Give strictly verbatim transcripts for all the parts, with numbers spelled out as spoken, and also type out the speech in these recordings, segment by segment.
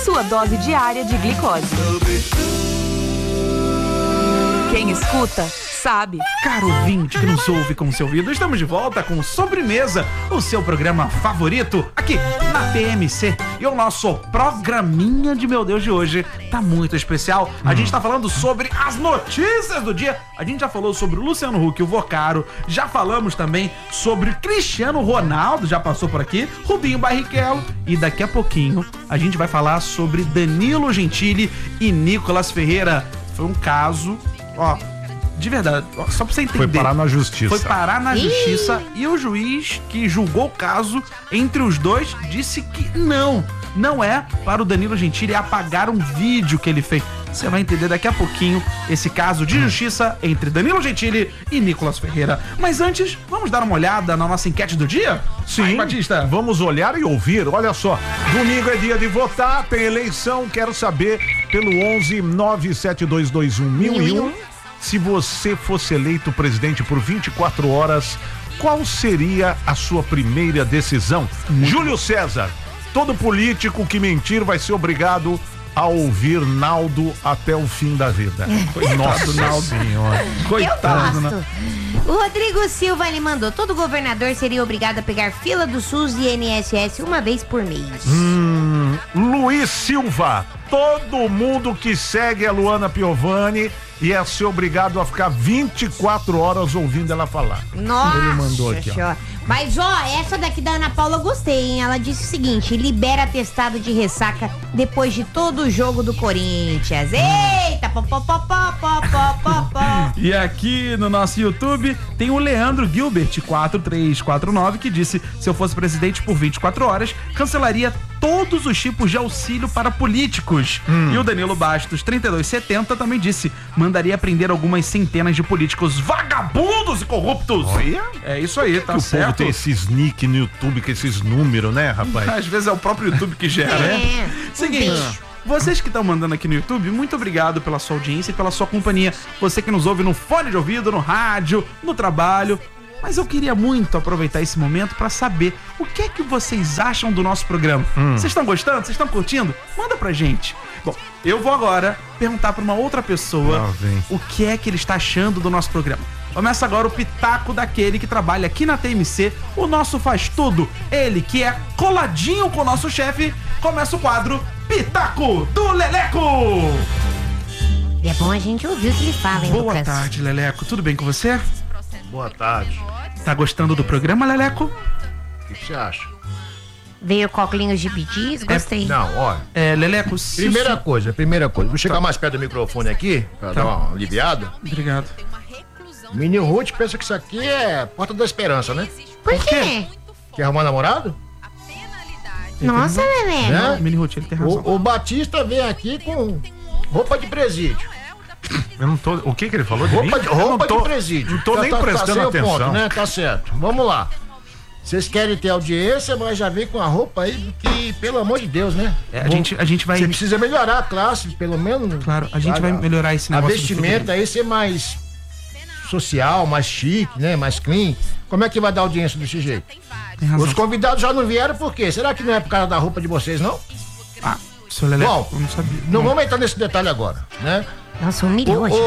sua dose diária de glicose. Quem escuta, sabe. Caro ouvinte que nos ouve com seu ouvido, estamos de volta com Sobremesa, o seu programa favorito aqui na T M C. E o nosso programinha de meu Deus de hoje tá muito especial. A hum. gente tá falando sobre as notícias do dia. A gente já falou sobre o Luciano Huck, o Vocaro. Já falamos também sobre Cristiano Ronaldo, já passou por aqui, Rubinho Barrichello. E daqui a pouquinho a gente vai falar sobre Danilo Gentili e Nicolas Ferreira. Foi um caso... Ó, de verdade, ó, só pra você entender. Foi parar na justiça. Foi parar na justiça e o juiz que julgou o caso entre os dois disse que não, não é para o Danilo Gentili apagar um vídeo que ele fez. Você vai entender daqui a pouquinho esse caso de justiça entre Danilo Gentili e Nicolas Ferreira. Mas antes, vamos dar uma olhada na nossa enquete do dia? Sim, Aí, Batista. Vamos olhar e ouvir. Olha só, domingo é dia de votar, tem eleição. Quero saber pelo onze nove sete dois dois um mil e um, se você fosse eleito presidente por vinte e quatro horas, qual seria a sua primeira decisão? Muito Júlio César, todo político que mentir vai ser obrigado a ouvir Naldo até o fim da vida. Nossa, Naldo. Senhora. Coitado, né? O Rodrigo Silva, ele mandou: todo governador seria obrigado a pegar fila do SUS e I N S S uma vez por mês. Hum, Luiz Silva, todo mundo que segue a Luana Piovani ia ser obrigado a ficar vinte e quatro horas ouvindo ela falar. Nossa, ele mandou aqui, ó. Mas ó, essa daqui da Ana Paula eu gostei, hein? Ela disse o seguinte: libera atestado de ressaca depois de todo o jogo do Corinthians. Eita, pó, pó, pó, pó, pó, pó, pó. E aqui no nosso YouTube tem o Leandro Gilbert quatro três quatro nove que disse: se eu fosse presidente por vinte e quatro horas, cancelaria todos os tipos de auxílio para políticos. Hum. E o Danilo Bastos trinta e dois setenta também disse: mandaria prender algumas centenas de políticos vagabundos e corruptos. Olha. É isso aí, tá que certo. O povo tem esses nick no YouTube com esses números, né, rapaz? Às vezes é o próprio YouTube que gera, é. né? Seguinte, vocês que estão mandando aqui no YouTube, muito obrigado pela sua audiência e pela sua companhia. Você que nos ouve no fone de ouvido, no rádio, no trabalho. Mas eu queria muito aproveitar esse momento para saber o que é que vocês acham do nosso programa. Hum. Vocês estão gostando? Vocês estão curtindo? Manda pra gente. Bom, eu vou agora perguntar pra uma outra pessoa ah, o que é que ele está achando do nosso programa. Começa agora o pitaco daquele que trabalha aqui na T M C, o nosso faz tudo. Ele que é coladinho com o nosso chefe. Começa o quadro Pitaco do Leleco. E é bom a gente ouvir o que ele fala, hein, Boa Lucas? tarde, Leleco. Tudo bem com você? Boa tarde. Tá gostando do programa, Leleco? O que você acha? Veio coquelinhos de pedis, gostei. É, não, olha. É, Leleco, se Primeira o... coisa, primeira coisa. Vou chegar tá. mais perto do microfone aqui, pra tá. dar uma aliviada. Obrigado. Menino Ruth pensa que isso aqui é Porta da Esperança, né? Por quê? Quer arrumar namorado? Nossa, Lelé. Né? Menino Ruth, ele tem razão. O, o Batista vem aqui com roupa de presídio. Eu não tô. O que que ele falou de roupa mim? De, roupa tô, de presídio. Não tô tá, nem tá, prestando tá atenção. Ponto, né? Tá certo. Vamos lá. Vocês querem ter audiência, mas já vem com a roupa aí que, pelo amor de Deus, né? É, a, gente, a gente vai... Você precisa melhorar a classe, pelo menos. Claro, a gente vai, vai melhorar esse negócio. A vestimenta aí ser mais social, mais chique, né? Mais clean. Como é que vai dar audiência desse jeito? Os convidados já não vieram por quê? Será que não é por causa da roupa de vocês, não? Ah, seu Lelé, bom, eu não sabia. Não, não vamos entrar nesse detalhe agora, né? Nossa, um milhão hoje.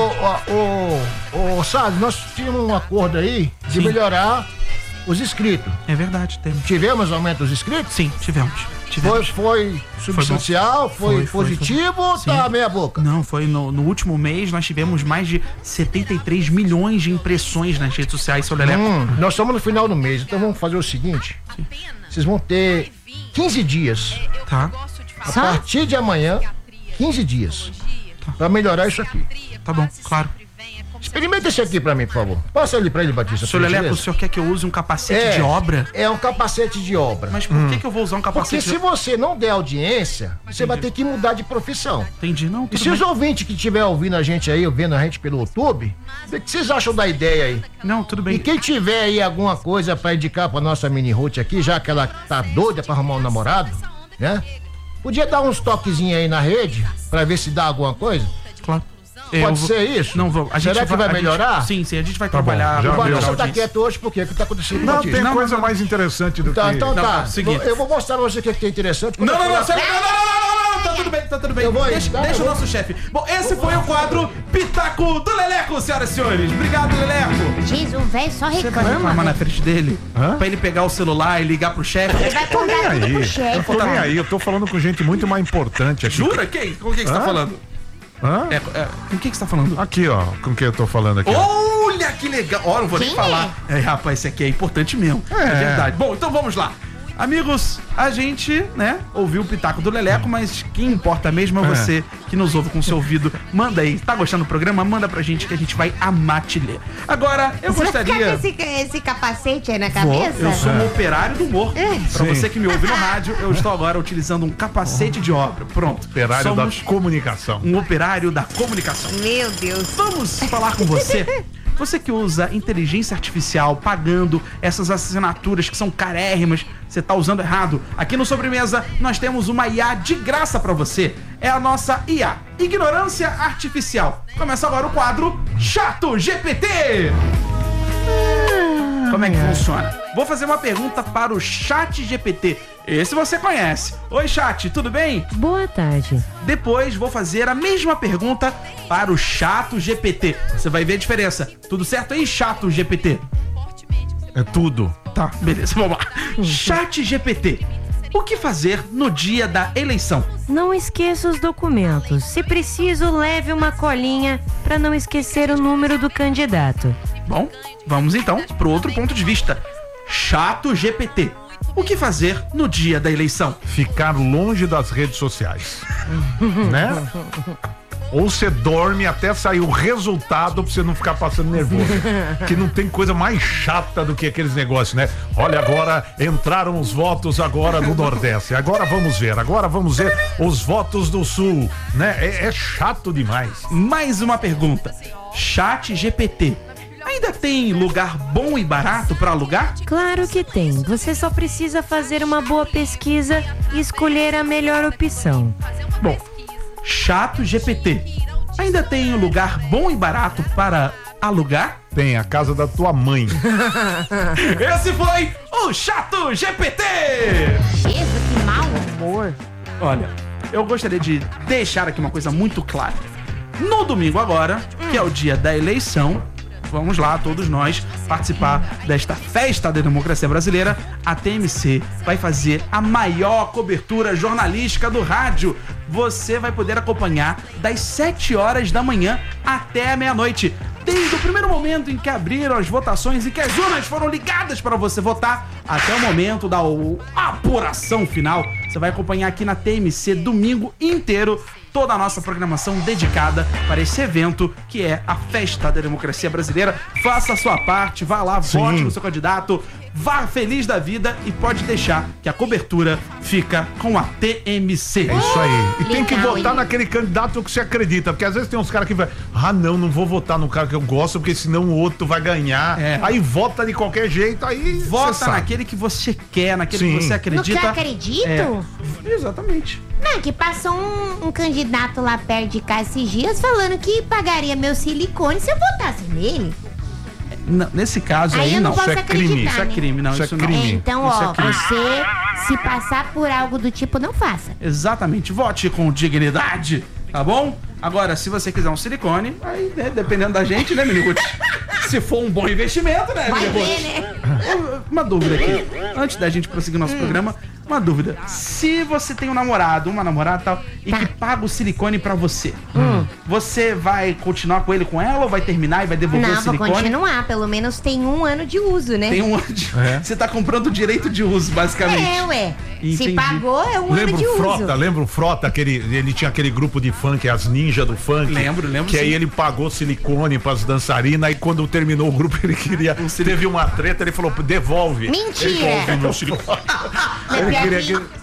Ô, ô, Sábio, nós tínhamos um acordo aí de Sim. melhorar os inscritos. É verdade, temos. Tivemos aumento dos inscritos? Sim, tivemos. tivemos. Foi, foi substancial? Foi, foi positivo foi, foi. ou tá meia boca? Não, foi no, no último mês nós tivemos mais de setenta e três milhões de impressões nas redes sociais, seu Lelé. Hum, nós estamos no final do mês, então vamos fazer o seguinte. Sim. Vocês vão ter quinze dias. Tá. A Só? partir de amanhã, quinze dias. Tá. Pra melhorar isso aqui. Tá bom, claro. Experimenta esse aqui pra mim, por favor. Passa ali pra ele, Batista. Senhor Leleco, o senhor quer que eu use um capacete é, de obra? É um capacete de obra. Mas por hum. que, que eu vou usar um capacete Porque de obra? se você não der audiência, você Entendi. vai ter que mudar de profissão. Entendi, não. E se bem. os ouvintes que estiver ouvindo a gente aí, vendo a gente pelo YouTube, o que vocês acham da ideia aí? Não, tudo bem. E quem tiver aí alguma coisa pra indicar pra nossa mini Ruth aqui, já que ela tá doida pra arrumar um namorado, né? Podia dar uns toquezinhos aí na rede pra ver se dá alguma coisa? Claro. Pode eu ser vou... isso? Não vou. A Será gente que vai, vai melhorar? Gente... Sim, sim, a gente vai tá trabalhar. Bom, o Batista tá quieto hoje porque o que tá acontecendo? Não, Batista? tem não, coisa não, mais interessante do tá, que... Então tá, não, não, seguinte. Eu vou mostrar pra você o que é interessante. Não, não, não, não, não, não, não, não, não, tá tudo bem. bem. Eu vou aí, deixa tá? deixa Eu o vou. nosso chefe. Bom, esse foi o quadro Pitaco do Leleco, senhoras e senhores. Obrigado, Leleco. Diz, o velho só Você vai reclama. reclamar na velho. frente dele? Hã? Pra ele pegar o celular e ligar pro chefe? Ele vai Tô nem contar tudo aí. pro Eu chefe. tô nem aí. Eu tô falando com gente muito mais importante aqui. Jura? Quem? Com quem que você tá Hã? falando? Hã? É, é, com quem que você tá falando? Aqui, ó. Com quem eu tô falando aqui? ó. Olha que legal. Ó, não vou nem Quem falar. É, rapaz, esse aqui é importante mesmo. É. É. verdade. Bom, então vamos lá. Amigos, a gente, né, ouviu o Pitaco do Leleco, mas quem importa mesmo é É. você que nos ouve com seu ouvido. Manda aí. Tá gostando do programa? Manda pra gente que a gente vai amar te ler. Agora, eu Você vai ficar gostaria... com esse, esse capacete aí na Vou. cabeça? Eu sou um operário do humor. Pra Sim. você que me ouve no rádio, eu estou agora utilizando um capacete de obra. Pronto. Operário Somos da comunicação. um operário da comunicação. Meu Deus. Vamos falar com você. Você que usa inteligência artificial pagando essas assinaturas que são carérrimas, você tá usando errado. Aqui no Sobremesa nós temos uma I A de graça pra você. É a nossa I A, Ignorância Artificial. Começa agora o quadro Chato G P T. Como é que funciona? Vou fazer uma pergunta para o Chat G P T. Esse você conhece. Oi, Chat, tudo bem? Boa tarde. Depois vou fazer a mesma pergunta para o Chato G P T. Você vai ver a diferença. Tudo certo aí, Chato G P T? É tudo. Tá, beleza, vamos lá. Chat G P T. O que fazer no dia da eleição? Não esqueça os documentos. Se preciso, leve uma colinha para não esquecer o número do candidato. Bom, vamos então para o outro ponto de vista. Chato G P T. O que fazer no dia da eleição? Ficar longe das redes sociais. Né? Ou você dorme até sair o resultado pra você não ficar passando nervoso. Que não tem coisa mais chata do que aqueles negócios, né? Olha, agora entraram os votos agora no Nordeste. Agora vamos ver, agora vamos ver os votos do Sul, né? É, é chato demais. Mais uma pergunta. Chat G P T. Ainda tem lugar bom e barato para alugar? Claro que tem. Você só precisa fazer uma boa pesquisa e escolher a melhor opção. Bom, Chato G P T. Ainda tem lugar bom e barato para alugar? Tem a casa da tua mãe. Esse foi o Chato G P T! Jesus, que mau humor. Olha, eu gostaria de deixar aqui uma coisa muito clara. No domingo agora, que é o dia da eleição, vamos lá, todos nós, participar desta festa da democracia brasileira. A T M C vai fazer a maior cobertura jornalística do rádio. Você vai poder acompanhar das sete horas da manhã até a meia-noite. Desde o primeiro momento em que abriram as votações e que as urnas foram ligadas para você votar, até o momento da o- apuração final. Você vai acompanhar aqui na T M C domingo inteiro toda a nossa programação dedicada para esse evento que é a Festa da Democracia Brasileira. Faça a sua parte, vá lá, Sim. vote no seu candidato, vá feliz da vida e pode deixar que a cobertura fica com a T M C. É isso aí. E tem que Legal, votar hein? naquele candidato que você acredita. Porque às vezes tem uns caras que vai, ah, não, não vou votar no cara que eu gosto, porque senão o outro vai ganhar. É. Aí vota de qualquer jeito, aí. Vota cê sabe. naquele que você quer, naquele Sim. que você acredita. No que eu acredito? É, exatamente. Não, que passou um, um candidato lá perto de casa esses dias falando que pagaria meu silicone se eu votasse nele. Não, nesse caso aí, Aí eu não não. posso isso é crime, acreditar, Isso é né? crime, não. Isso é Isso, crime. não. É, então, Isso é ó, crime. você se passar por algo do tipo, não faça. Exatamente. Vote com dignidade, tá bom? Agora, se você quiser um silicone, aí, né, dependendo da gente, né, Miniguti? Se for um bom investimento, né, Vai Miniguti? ver, né? Uma dúvida aqui. Antes da gente prosseguir nosso programa, uma dúvida. Se você tem um namorado, uma namorada e tal, e Tá. que paga o silicone pra você, você vai continuar com ele, com ela, ou vai terminar e vai devolver o Não, vou silicone? continuar. Pelo menos tem um ano de uso, né? Tem um ano de... É. Você tá comprando o direito de uso, basicamente. É, ué. Entendi. Se pagou, é um Lembra ano de o uso. Frota? Lembra o Frota? Aquele, ele tinha aquele grupo de funk, as ninjas do funk. Lembro, lembro Que aí sim. ele pagou silicone pras dançarinas. Aí quando terminou o grupo, ele queria. Teve uma treta, ele falou: devolve. Mentira. Ele devolve meu silicone. ele pior queria que- que.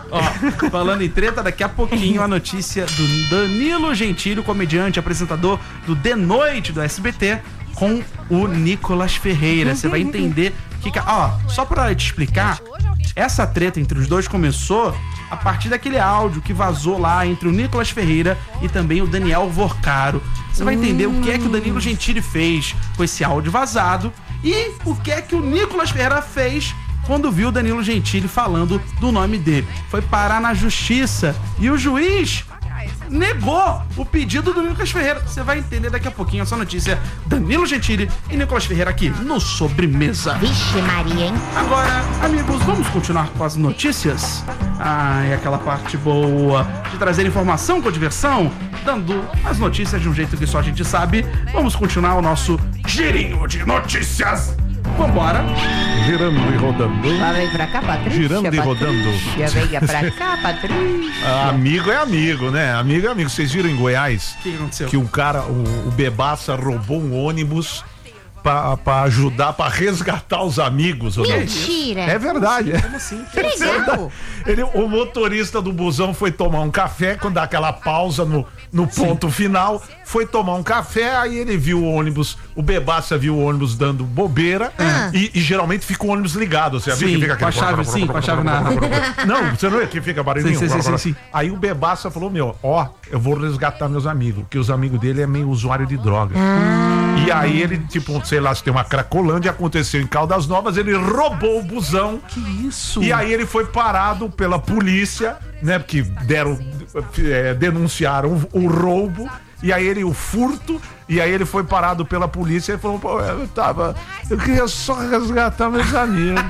Ó, falando em treta, daqui a pouquinho a notícia do Danilo Gentili, comediante, apresentador do De Noite do S B T, com o Nicolas Ferreira. Você vai entender que... ca- Ó, só pra te explicar, essa treta entre os dois começou a partir daquele áudio que vazou lá entre o Nicolas Ferreira e também o Daniel Vorcaro. Você vai entender o que é que o Danilo Gentili fez com esse áudio vazado e o que é que o Nicolas Ferreira fez quando viu o Danilo Gentili falando do nome dele. Foi parar na justiça e o juiz negou o pedido do Nicolas Ferreira. Você vai entender daqui a pouquinho essa notícia. Danilo Gentili e Nicolas Ferreira aqui no Sobremesa. Vixe Maria, hein? Agora, amigos, vamos continuar com as notícias? Ah, é aquela parte boa de trazer informação com diversão, dando as notícias de um jeito que só a gente sabe. Vamos continuar o nosso girinho de notícias. Vambora. Girando e rodando. Lá vem pra cá, Patrícia. Girando e rodando. Venha pra cá, Patrícia. Ah, amigo é amigo, né? Amigo é amigo. Vocês viram em Goiás? O que aconteceu? Que um cara, o, o Bebaça roubou um ônibus pra, pra ajudar, pra resgatar os amigos. ô, Mentira. É verdade. Como assim? Que legal. Ele, o motorista do busão foi tomar um café, quando dá aquela pausa no, no ponto final, foi tomar um café, aí ele viu o ônibus, o Bebaça viu o ônibus dando bobeira, Ah. e, e geralmente fica o ônibus ligado, você já viu Sim, que fica com a chave, sim, com a chave na... Não, você não vê que fica barulhinho? Sim, sim, sim, sim. Aí o Bebaça falou, meu, ó, eu vou resgatar meus amigos, porque os amigos dele é meio usuário de droga. E aí ele, tipo, sei lá, se tem uma Cracolândia, aconteceu em Caldas Novas, ele roubou o busão. Que isso? E aí ele foi parado pela polícia, né? Porque deram, é, denunciaram o, o roubo. E aí ele, o furto, e aí ele foi parado pela polícia e falou, pô, eu tava. Eu queria só resgatar meus amigos.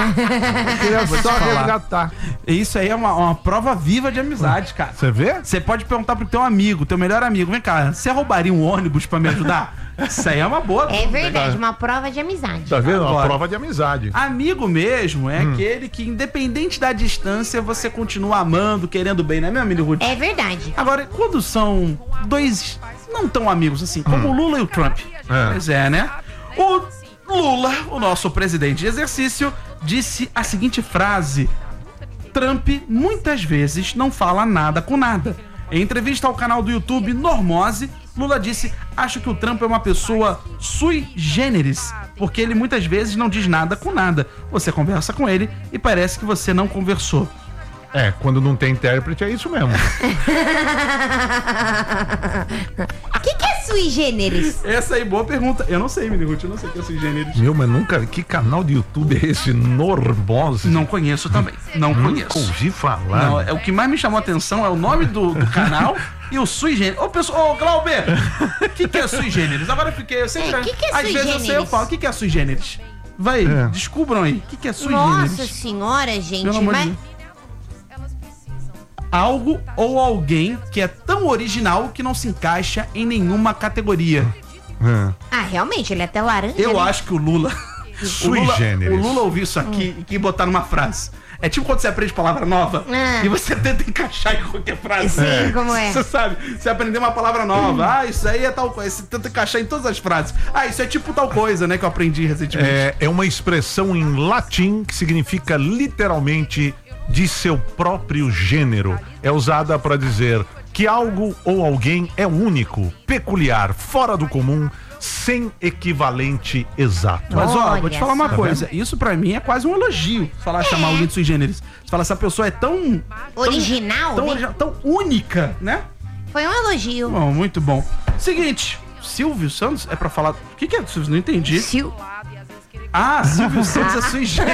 Eu queria só resgatar. Isso aí é uma, uma prova viva de amizade, cara. Você vê? Você pode perguntar pro teu amigo, teu melhor amigo, vem cá, você roubaria um ônibus pra me ajudar? Isso aí é uma boa. É verdade, uma prova de amizade. Tá vendo? Uma Agora. prova de amizade. Amigo mesmo é Hum. aquele que, independente da distância, você continua amando, querendo bem, não é mesmo, Mini Ruth? É verdade. Agora, quando são dois não tão amigos assim, como o Lula e o Trump. É. Pois é, né? O Lula, o nosso presidente de exercício, disse a seguinte frase: Trump muitas vezes não fala nada com nada. Em entrevista ao canal do YouTube Normose, Lula disse: acho que o Trump é uma pessoa sui generis, porque ele muitas vezes não diz nada com nada. Você conversa com ele e parece que você não conversou. É, quando não tem intérprete é isso mesmo. O que, que é sui generis? Essa aí, boa pergunta. Eu não sei, Mini Ruth, eu não sei o que é sui generis. Meu, mas nunca. Que canal de YouTube é esse? Normose? Não conheço também. Não Nunca conheço. ouvi falar. Não, é, o que mais me chamou a atenção é o nome do, do canal e o sui generis. Ô, pessoal, ô, Glauber, o que, que é sui generis? Agora eu fiquei. Eu sempre, É, que que é às sui vezes eu sei, eu generis? falo, o que, que é sui generis? Vai, É. descubram aí. O que, que é sui Nossa generis? senhora, gente. Pelo amor de Mas... Deus. Algo ou alguém que é tão original que não se encaixa em nenhuma categoria. É. Ah, realmente, ele é até laranja. Eu né? acho que o Lula. O Sui Lula, generis. o Lula ouviu isso aqui e quis botar numa frase. É tipo quando você aprende palavra nova Ah. e você tenta encaixar em qualquer frase. Sim, como é? Você sabe, você aprendeu uma palavra nova. Ah, isso aí é tal coisa. Você tenta encaixar em todas as frases. Ah, isso é tipo tal coisa, né? Que eu aprendi recentemente. É, é uma expressão em latim que significa literalmente de seu próprio gênero. É usada para dizer que algo ou alguém é único, peculiar, fora do comum, sem equivalente exato. Mas ó, vou te Olha falar uma só. coisa. Isso pra mim é quase um elogio. Falar, chamar alguém de sui generis. Você fala, essa pessoa é tão... Original, Tão, né? origi- tão única, né? Foi um elogio. Bom, muito bom. Seguinte, Silvio Santos é pra falar... O que que é, Silvio? Não entendi. Sil... Ah, Silvio Santos é sui generis.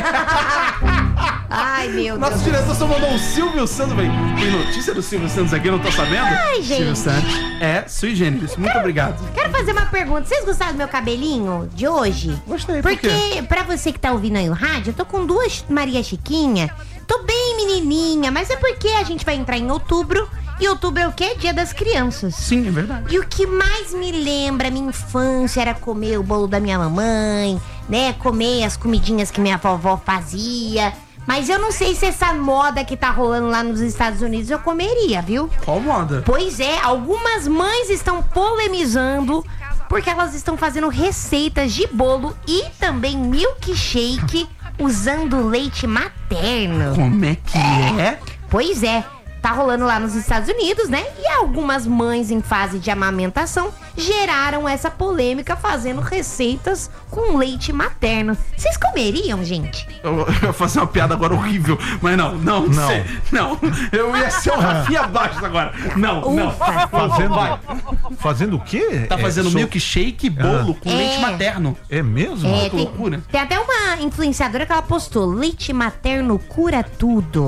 Ai, meu Nosso Deus. diretor só mandou um Silvio Santos, velho. Tem notícia do Silvio Santos aqui, eu não tô sabendo? Ai, gente. Silvio Santos é sui generis. Muito obrigado. Quero fazer uma pergunta. Vocês gostaram do meu cabelinho de hoje? Gostei, por Porque, quê? pra você que tá ouvindo aí o rádio, eu tô com duas Maria Chiquinha. Tô bem menininha, mas é porque a gente vai entrar em outubro. E outubro é o quê? Dia das Crianças. Sim, é verdade. E o que mais me lembra a minha infância era comer o bolo da minha mamãe, né? Comer as comidinhas que minha vovó fazia. Mas eu não sei se essa moda que tá rolando lá nos Estados Unidos eu comeria, viu? Qual moda? Pois é, algumas mães estão polemizando porque elas estão fazendo receitas de bolo e também milkshake usando leite materno. Como é que é? Pois é, tá rolando lá nos Estados Unidos, né? E algumas mães em fase de amamentação geraram essa polêmica fazendo receitas com leite materno. Vocês comeriam, gente? Eu, eu ia fazer uma piada agora horrível, mas não, não, Não. sei, não. Eu ia ser o Rafinha Bastos agora. Não, não. Fazendo, Vai. fazendo o quê? Tá fazendo é, so- milkshake, bolo com É. leite materno. É mesmo? É, que tem, loucura. tem até uma influenciadora que ela postou: leite materno cura tudo.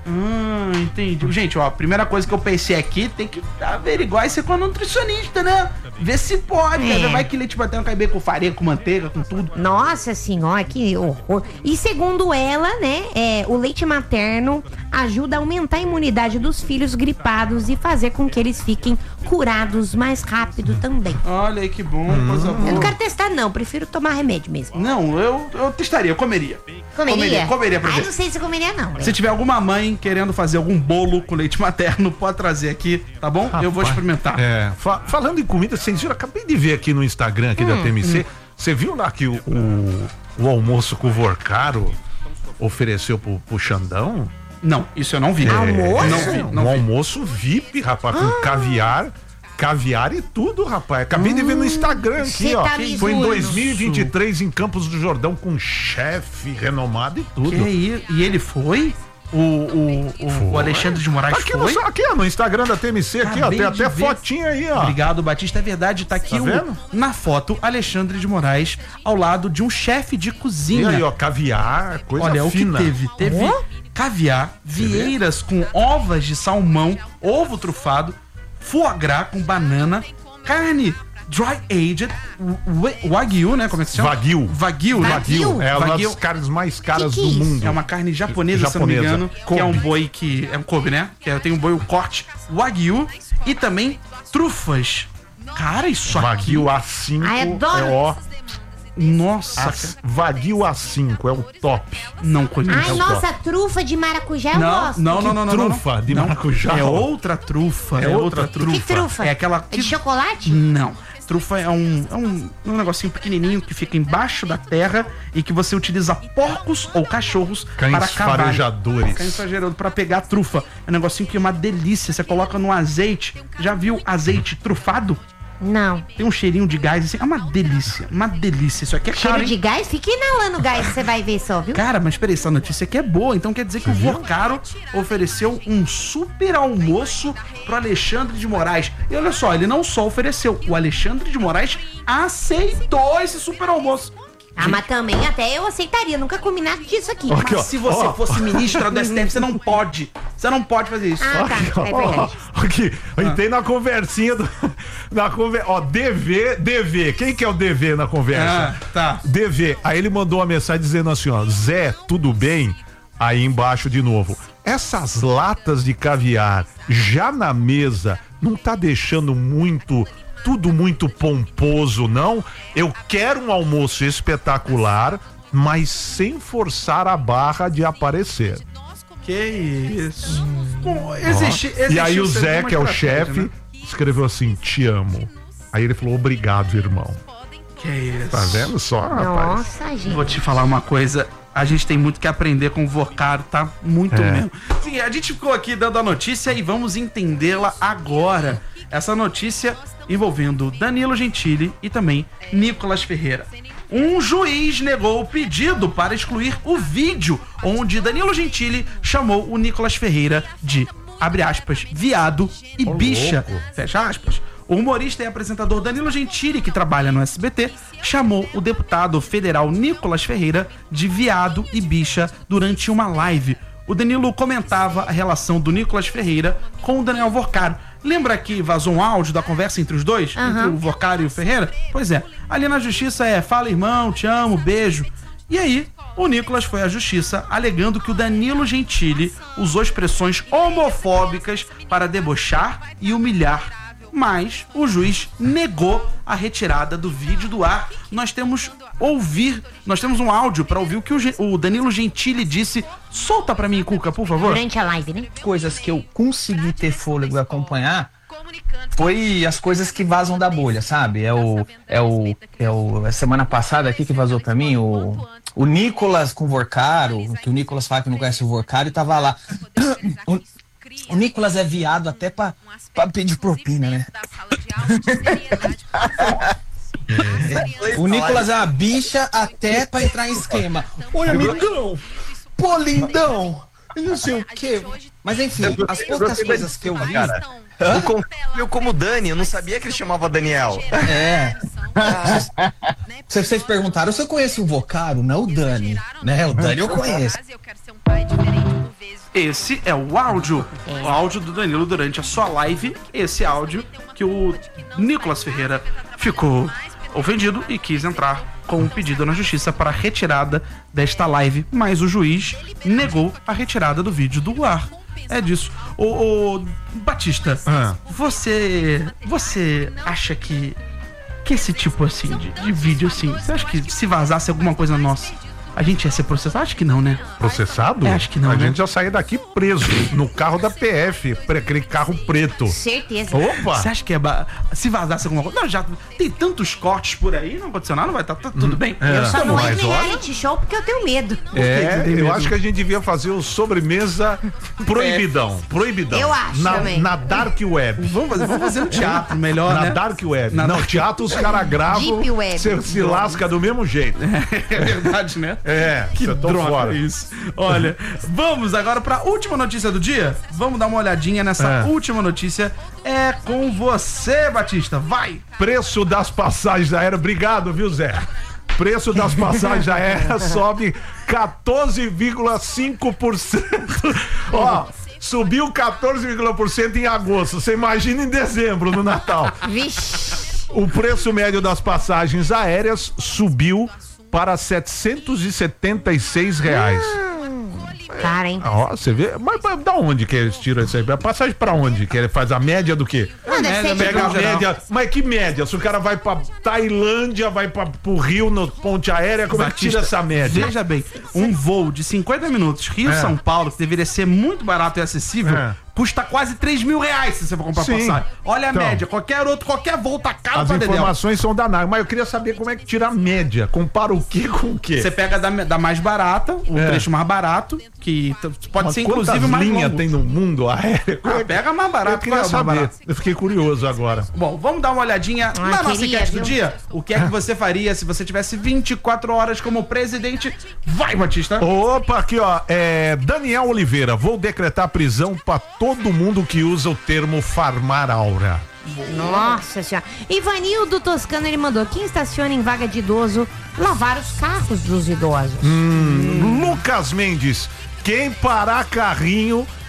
Hum, entendi. Gente, ó, a primeira coisa que eu pensei aqui, tem que averiguar isso com a nutricionista, né? Ver se pode. É. Vai que leite materno cai bem com farinha, com manteiga, com tudo. Nossa senhora, que horror. E segundo ela, né, é, o leite materno ajuda a aumentar a imunidade dos filhos gripados e fazer com que eles fiquem curados mais rápido também. Olha aí que bom, coisa boa. Eu não quero testar não, prefiro tomar remédio mesmo. Não, eu, eu testaria, eu comeria. Comeria? Comeria, comeria pra Ai, ver. não sei se eu comeria não. Se tiver alguma mãe querendo fazer algum bolo com leite materno, pode trazer aqui, tá bom? Eu vou experimentar. É, fa- falando em comida, vocês viram, acabei de ver aqui no Instagram aqui da T M C, você viu lá que o, o, o almoço com o Vorcaro ofereceu pro, pro Xandão? Não, isso eu não vi. Almoço? Não vi, não um vi. almoço V I P, rapaz, com caviar, caviar e tudo, rapaz. Acabei de ver no Instagram aqui, cê ó. tá me Foi em zoando. dois mil e vinte e três em Campos do Jordão com chefe renomado e tudo. Que aí? E ele foi? O, o, o, o Alexandre de Moraes Aqui foi? no, aqui, ó, no Instagram da T M C, aqui, ó, Acabei tem de até ver. fotinha aí, ó. Obrigado, Batista. É verdade, tá aqui Tá o, vendo? na foto Alexandre de Moraes ao lado de um chefe de E cozinha. aí, ó, caviar, coisa Olha, fina. o que teve? Teve caviar, vieiras com ovas de salmão, ovo trufado, foie gras com banana, carne dry aged, wa- wagyu, né? Como é que se chama? Wagyu. Wagyu, né? Wagyu? É uma Wagyu. das carnes mais caras Que do que é isso? mundo. É uma carne japonesa, se eu não me Japonesa. engano, que Kobe. é um boi que... É um Kobe, né? Que é, tem um boi, o corte Wagyu e também trufas. Cara, isso aqui... Wagyu A cinco Ai, adoro. é ó. Nossa, A, cara, Wagyu A cinco é o top. não conheço. Ai, nossa, trufa de maracujá eu Não, gosto. não, não, não, não, não. trufa de Não. maracujá? É outra trufa. É É, outra outra trufa. Que trufa? É aquela É que... de chocolate? Não. Trufa é um, é um, um negocinho pequenininho que fica embaixo da terra e que você utiliza porcos ou cachorros Cães para cavar. farejadores. Cães farejadores para pegar trufa. É um negocinho que é uma delícia. Você coloca no azeite. Já viu azeite trufado? Não. Tem um cheirinho de gás assim. É uma delícia. Uma delícia. Isso aqui é Cheiro caro, hein? de gás? Fica inalando gás, você vai ver só, viu? Cara, mas peraí, essa notícia aqui é boa. Então quer dizer que o Vorcaro ofereceu um super almoço pro Alexandre de Moraes. E olha só, ele não só ofereceu, o Alexandre de Moraes aceitou esse super almoço. Ah, mas também até eu aceitaria, nunca comi nada disso aqui. Aqui, ó. Mas se você ó. fosse ministra do S T F, você não pode. Você não pode fazer isso. Ah, Aqui, tá, ó, é ó, verdade. aqui, entrei na conversinha do, na conver, ó, D V, D V, quem que é o D V na conversa? Ah, tá. D V, aí ele mandou uma mensagem dizendo assim, ó, Zé, tudo bem? Aí embaixo de novo, essas latas de caviar já na mesa não tá deixando muito, tudo muito pomposo, não? Eu quero um almoço espetacular, mas sem forçar a barra de aparecer. Que isso. Bom, existe, existe E aí o sempre Zé, uma que é o estratégia, chefe, né? escreveu assim, te amo. Aí ele falou, obrigado, irmão. Que isso. Tá vendo só, rapaz? Nossa, gente. Vou te falar uma coisa. A gente tem muito que aprender com o Vorcaro, tá? Muito É. mesmo. Sim, a gente ficou aqui dando a notícia e vamos entendê-la agora. Essa notícia envolvendo Danilo Gentili e também Nicolas Ferreira. Um juiz negou o pedido para excluir o vídeo onde Danilo Gentili chamou o Nicolas Ferreira de, abre aspas, viado e bicha, louco. fecha aspas. O humorista e apresentador Danilo Gentili, que trabalha no S B T, chamou o deputado federal Nicolas Ferreira de viado e bicha durante uma live. O Danilo comentava a relação do Nicolas Ferreira com o Daniel Vorcaro. Lembra que vazou um áudio da conversa entre os dois? Aham. Entre o Vorcaro e o Ferreira? Pois é. Ali na justiça é fala irmão, te amo, beijo. E aí, o Nicolas foi à justiça alegando que o Danilo Gentili usou expressões homofóbicas para debochar e humilhar. Mas o juiz negou a retirada do vídeo do ar. Nós temos ouvir, nós temos um áudio para ouvir o que o, Ge- o Danilo Gentili disse. Solta pra mim, Cuca, por favor. Durante a live, né? Coisas que eu consegui ter fôlego e acompanhar foi as coisas que vazam da bolha, sabe? É o é o é o a semana passada aqui que vazou pra mim o o Nicolas com o Vorcaro, que o Nicolas fala que não conhece o Vorcaro e tava lá. O, o Nicolas é viado até pra, pra pedir propina, né? O Nicolas é uma bicha até pra entrar em esquema. Oi, amigão! Pô, lindão! Eu não sei o quê. Mas enfim, as poucas coisas que eu vi. Eu confio como Dani, eu não sabia que ele chamava Daniel. É. Se vocês perguntaram se eu conheço o Vocaro, não o Dani. Né? O Dani eu conheço. Esse é o áudio. É. O áudio do Danilo durante a sua live. Esse áudio que o Nicolas Ferreira ficou ofendido e quis entrar com um pedido na justiça para a retirada desta live, mas o juiz negou a retirada do vídeo do ar. É disso. Ô, ô Batista, Ah. você você acha que que esse tipo assim de, de vídeo assim, você acha que se vazasse alguma coisa nossa, a gente ia ser processado? Acho que não, né? Processado? É, acho que não, A né? gente já saía daqui preso no carro da P F, pre- aquele carro preto. Certeza. Opa! Você acha que é ba... se vazasse alguma coisa? Não, já tem tantos cortes por aí, não aconteceu nada, não vai estar tá, tudo bem. é. Eu só não Mas entro em olha- reality show porque eu tenho medo. que É, você tem eu medo? acho que a gente devia fazer o sobremesa proibidão. Proibidão. Eu acho na, também. na Dark Web. Vamos fazer, vamos fazer um teatro melhor, Na né? Dark Web. Na não, Dark- teatro os caras gravam. Deep Web. Você se lasca do mesmo jeito. É verdade, né? É, Que cê tô droga fora. isso. Olha, vamos agora para a última notícia do dia? Vamos dar uma olhadinha nessa É. última notícia. É com você, Batista. Vai! Preço das passagens aéreas. Obrigado, viu, Zé? Preço das passagens aéreas sobe quatorze vírgula cinco por cento. Ó, subiu quatorze vírgula cinco por cento em agosto. Você imagina em dezembro, no Natal. Vixe. O preço médio das passagens aéreas subiu para setecentos e setenta e seis reais. Cara, hein? Ó, você vê? Mas, mas da onde que eles tiram isso aí? A passagem pra onde? Que ele faz a média do quê? Não, deve ser média, Pega a tipo... geral. média. Mas que média? Se o cara vai pra Tailândia, vai pra, pro Rio, no ponte aérea, como é que tira essa média? Veja bem, um voo de cinquenta minutos Rio-São Paulo, que deveria ser muito barato e acessível, É. custa quase três mil reais se você for comprar Sim. passagem. Olha a Então. média, qualquer outro, qualquer voo tá caro As pra dedéu. informações são danadas, mas eu queria saber como é que tira a média. Compara o que com o que? Você pega da, da mais barata, o É. trecho mais barato, que t- pode Mas ser quantas inclusive mais linhas longo. tem no mundo aéreo? Como Ah, é que- pega a mais barata, Eu queria qual é a mais saber. barata? Eu fiquei curioso agora. Bom, vamos dar uma olhadinha Ah, na nossa queria, enquete do viu? dia. O que é que você faria se você tivesse vinte e quatro horas como presidente? Vai, Batista! Opa, aqui ó, é Daniel Oliveira, vou decretar prisão pra todo mundo que usa o termo farmar aura. Nossa senhora. Ivanildo Toscano, ele mandou: quem estaciona em vaga de idoso lavar os carros dos idosos. Lucas Mendes, quem parar carrinho